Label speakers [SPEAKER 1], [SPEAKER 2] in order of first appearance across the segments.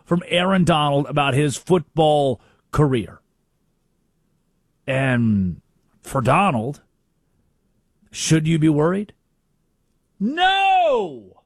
[SPEAKER 1] from Aaron Donald about his football career. And for Donald, should you be worried? No!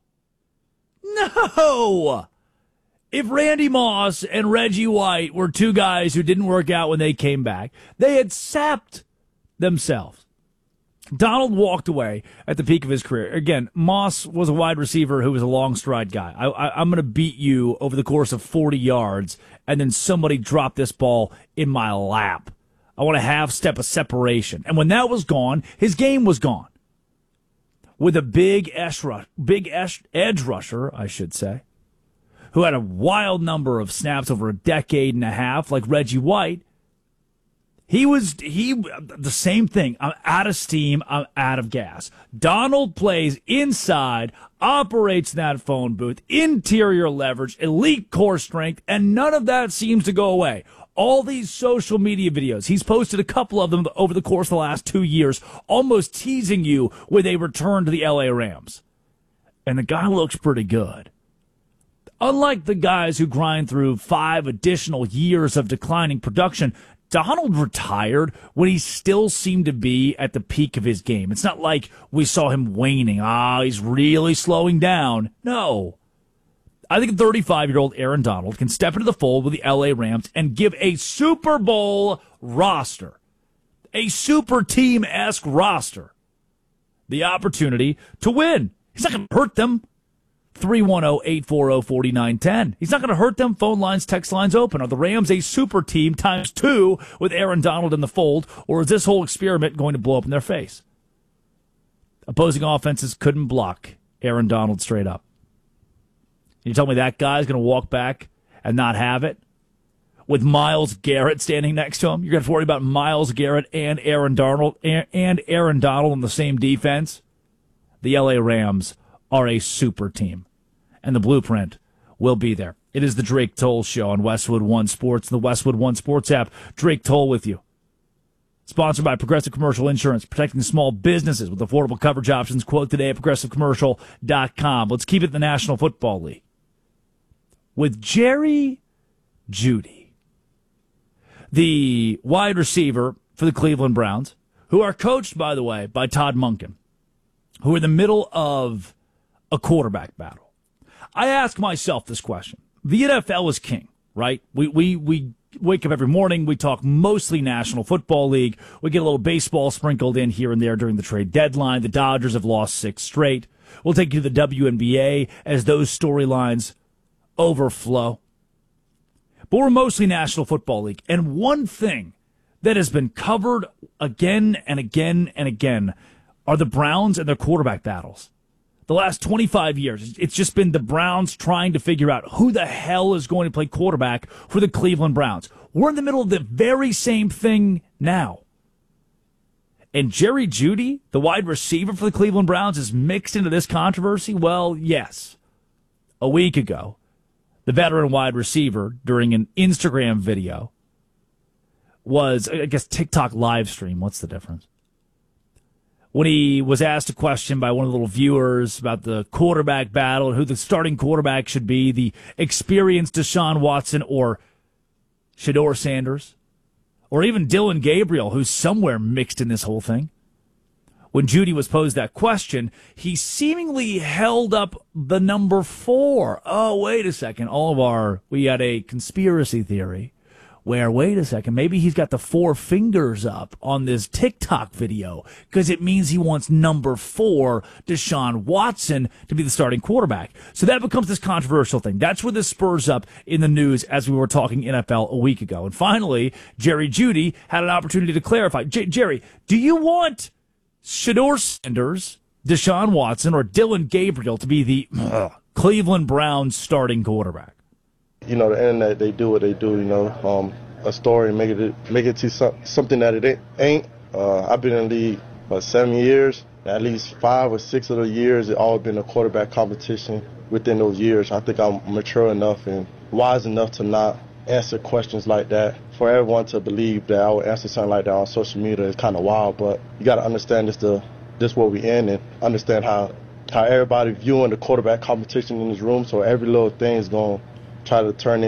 [SPEAKER 1] No! If Randy Moss and Reggie White were two guys who didn't work out when they came back, they had sapped themselves. Donald walked away at the peak of his career. Again, Moss was a wide receiver who was a long stride guy. I'm going to beat you over the course of 40 yards, and then somebody dropped this ball in my lap. I want a half step of separation. And when that was gone, his game was gone. With a big edge rusher, I should say, who had a wild number of snaps over a decade and a half, like Reggie White, he the same thing. I'm out of steam. I'm out of gas. Donald plays inside, operates in that phone booth, interior leverage, elite core strength, and none of that seems to go away. All these social media videos, he's posted a couple of them over the course of the last 2 years, almost teasing you with a return to the LA Rams. And the guy looks pretty good. Unlike the guys who grind through 5 additional years of declining production, Donald retired when he still seemed to be at the peak of his game. It's not like we saw him waning. He's really slowing down. No. I think 35-year-old Aaron Donald can step into the fold with the LA Rams and give a Super Bowl roster, a super team-esque roster, the opportunity to win. He's not going to hurt them. 310-840-4910. He's not going to hurt them. Phone lines, text lines open. Are the Rams a super team times 2 with Aaron Donald in the fold, or is this whole experiment going to blow up in their face? Opposing offenses couldn't block Aaron Donald straight up. You tell me that guy's going to walk back and not have it? With Myles Garrett standing next to him? You're going to have to worry about Myles Garrett and Aaron Donald and Aaron Donald on the same defense? The LA Rams are a super team, and the blueprint will be there. It is the Drake Toll Show on Westwood One Sports, the Westwood One Sports app. Drake Toll with you. Sponsored by Progressive Commercial Insurance, protecting small businesses with affordable coverage options. Quote today at progressivecommercial.com. Let's keep it in the National Football League with Jerry Jeudy, the wide receiver for the Cleveland Browns, who are coached, by the way, by Todd Monken, who are in the middle of a quarterback battle. I ask myself this question. The NFL is king, right? We wake up every morning. We talk mostly National Football League. We get a little baseball sprinkled in here and there during the trade deadline. The Dodgers have lost 6 straight. We'll take you to the WNBA as those storylines overflow. But we're mostly National Football League. And one thing that has been covered again and again and again are the Browns and their quarterback battles. The last 25 years, it's just been the Browns trying to figure out who the hell is going to play quarterback for the Cleveland Browns. We're in the middle of the very same thing now. And Jerry Jeudy, the wide receiver for the Cleveland Browns, is mixed into this controversy? Well, yes. A week ago, the veteran wide receiver, during an Instagram video, was, I guess, TikTok live stream. What's the difference? When he was asked a question by one of the little viewers about the quarterback battle and who the starting quarterback should be, the experienced Deshaun Watson or Shedeur Sanders, or even Dylan Gabriel, who's somewhere mixed in this whole thing. When Jeudy was posed that question, he seemingly held up the number 4. Oh, wait a second. We had a conspiracy theory where, wait a second, maybe he's got the 4 fingers up on this TikTok video because it means he wants number 4, Deshaun Watson, to be the starting quarterback. So that becomes this controversial thing. That's where this spurs up in the news as we were talking NFL a week ago. And finally, Jerry Jeudy had an opportunity to clarify. Jerry, do you want Shedeur Sanders, Deshaun Watson, or Dylan Gabriel to be the Cleveland Browns starting quarterback?
[SPEAKER 2] The internet, they do what they do, a story, make it to something that it ain't. I've been in the league for 7 years. At least 5 or 6 of the years, it's all been a quarterback competition. Within those years, I think I'm mature enough and wise enough to not answer questions like that. For everyone to believe that I would answer something like that on social media is kind of wild, but you got to understand this what we in, and understand how everybody viewing the quarterback competition in this room, so every little thing is going to try to turn